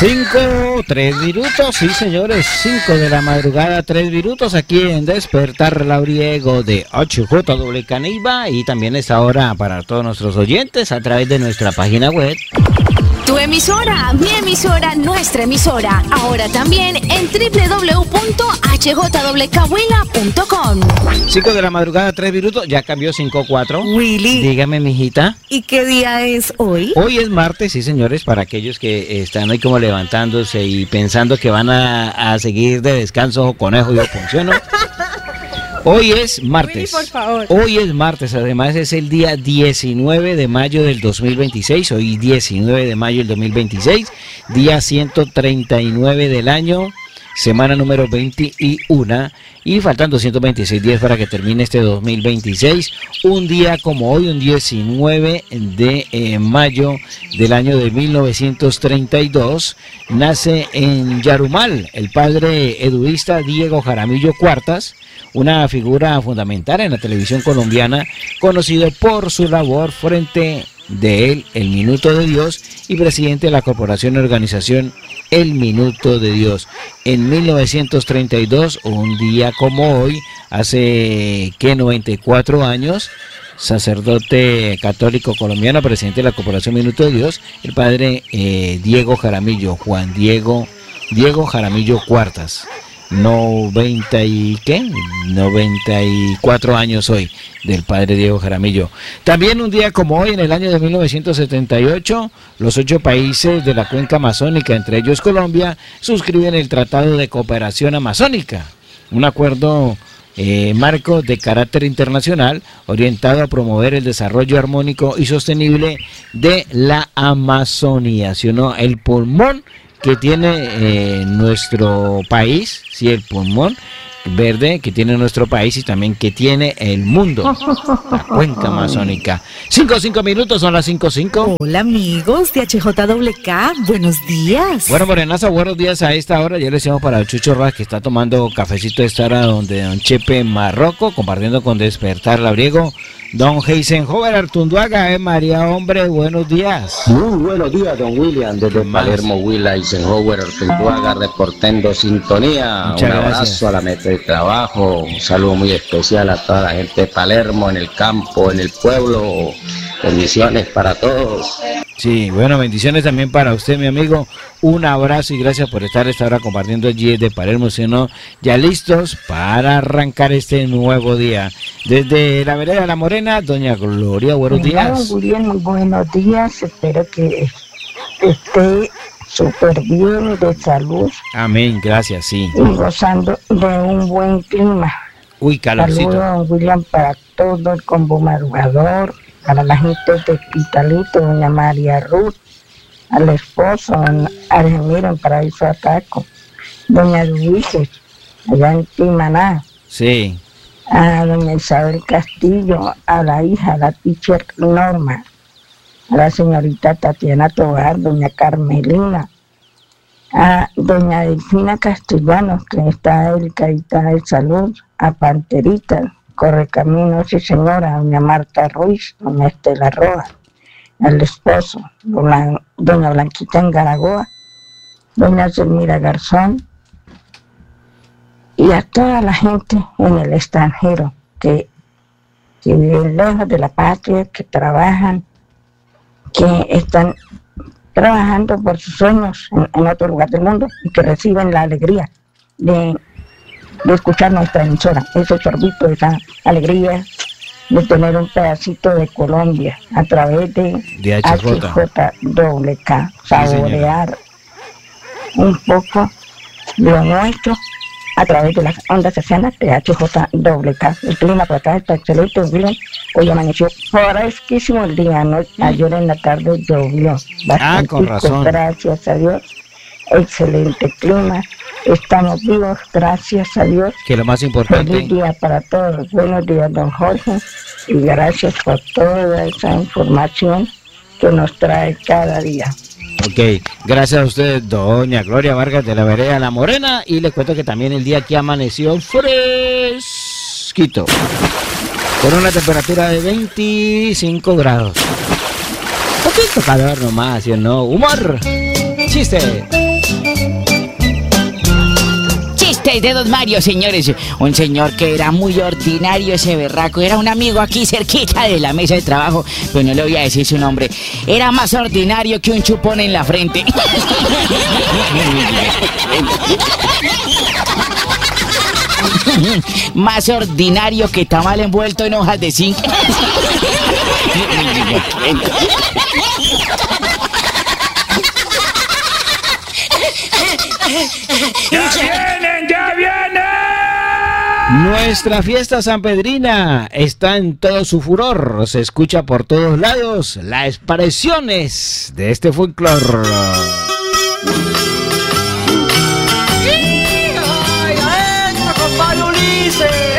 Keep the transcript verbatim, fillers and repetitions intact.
Cinco, tres minutos, sí señores, cinco de la madrugada, tres minutos aquí en Despertar Labriego de H J W K Neiva, y también esta hora para todos nuestros oyentes a través de nuestra página web. Tu emisora, mi emisora, nuestra emisora, ahora también en doble u doble u doble u punto h j w k huila punto com. Cinco de la madrugada, tres minutos, ya cambió cinco cuatro. Willy. Dígame, mijita. ¿Y qué día es hoy? Hoy es martes, sí señores, para aquellos que están hoy como levantándose y pensando que van a, a seguir de descanso, conejo, yo funciono. Hoy es martes. Willy, por favor. Hoy es martes, además es el día diecinueve de mayo del dos mil veintiséis. Hoy diecinueve de mayo del dos mil veintiséis, día ciento treinta y nueve del año, semana número veintiuno, y faltan doscientos veintiséis días para que termine este dos mil veintiséis. Un día como hoy, un diecinueve de eh, mayo del año de mil novecientos treinta y dos, nace en Yarumal el padre eduista Diego Jaramillo Cuartas, una figura fundamental en la televisión colombiana, conocido por su labor frente de él, El Minuto de Dios, y presidente de la corporación y organización El Minuto de Dios. En mil novecientos treinta y dos, un día como hoy, hace que noventa y cuatro años, sacerdote católico colombiano, presidente de la corporación Minuto de Dios, el padre eh, Diego Jaramillo, Juan Diego, Diego Jaramillo Cuartas. noventa y qué, noventa y cuatro años hoy del padre Diego Jaramillo. También un día como hoy, en el año de mil novecientos setenta y ocho, los ocho países de la cuenca amazónica, entre ellos Colombia, suscriben el Tratado de Cooperación Amazónica, un acuerdo eh, marco de carácter internacional orientado a promover el desarrollo armónico y sostenible de la Amazonía, sino el pulmón que tiene eh, nuestro país, sí, el pulmón verde que tiene nuestro país y también que tiene el mundo, la cuenca amazónica. Cinco, cinco minutos, son las cinco, cinco. Hola amigos de H J W K, buenos días. Bueno, Morenaza, buenos días a esta hora. Ya le decíamos para el Chucho Rojas, que está tomando cafecito a esta hora donde don Chepe Marroco, compartiendo con Despertar Labriego. Don Heisenhower Artunduaga, eh, María, hombre, buenos días. Muy buenos días, don William, desde Más. Palermo, Willa Eisenhower Artunduaga, reportando sintonía. Muchas un abrazo gracias. A la meta de trabajo, un saludo muy especial a toda la gente de Palermo, en el campo, en el pueblo. Bendiciones para todos. Sí, bueno, bendiciones también para usted, mi amigo. Un abrazo y gracias por estar esta hora compartiendo allí desde Palermo, sino ya listos para arrancar este nuevo día. Desde la vereda La Morena, doña Gloria, buenos días. Muy bien, muy buenos días. Espero que esté súper bien de salud. Amén, gracias, sí. Y gozando de un buen clima. Uy, calorcito. Saludos, William, para todo el combo madrugador. Para la gente de Pitalito, doña María Ruth, al esposo, don Argemiro en Paraíso Ataco, doña Luises, allá en Timaná. Sí. A doña Isabel Castillo, a la hija, la teacher Norma, a la señorita Tatiana Tobar, doña Carmelina, a doña Delfina Castellanos, que está delicadita de salud, a Panterita, Correcaminos, sí señora, doña Marta Ruiz, doña Estela Roa, al esposo, doña, doña Blanquita en Garagoa, doña Zelmira Garzón, y a toda la gente en el extranjero que, que viven lejos de la patria, que trabajan, que están trabajando por sus sueños en, en otro lugar del mundo y que reciben la alegría de de escuchar nuestra emisora, ese sorbito, esa alegría de tener un pedacito de Colombia a través de, de H J W K, saborear sí, un poco de lo nuestro a través de las ondas hercianas de H J W K. El clima por acá está excelente, William. Hoy amaneció fresquísimo el día, ¿no? Ayer en la tarde llovió bastante. Ah, con razón. Gracias a Dios. Excelente clima, estamos vivos, gracias a Dios. Que lo más importante. Feliz día para todos, buenos días, don Jorge, y gracias por toda esa información que nos trae cada día. Ok, gracias a usted, doña Gloria Vargas de la vereda La Morena, y le cuento que también el día aquí amaneció fresquito, con una temperatura de veinticinco grados. Poquito calor nomás, ¿sí o no? Humor, chiste. chistes de Don Mario, señores. Un señor que era muy ordinario, ese berraco. Era un amigo aquí cerquita de la mesa de trabajo, pero no le voy a decir su nombre. Era más ordinario que un chupón en la frente. Más ordinario que tamal envuelto en hojas de zinc. ¡Ya vienen, ya vienen! Nuestra fiesta sanpedrina está en todo su furor. Se escucha por todos lados las expresiones de este folclore. ¡Ay, ay, compadre Ulises!